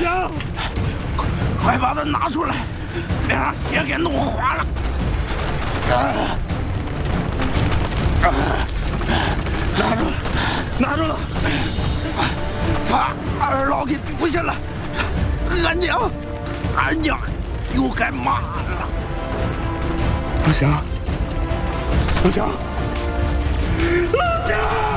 祥，快把它拿出来，别让血给弄滑了。拿住了！把二老给丢下了，俺娘又该骂了。老祥，老祥。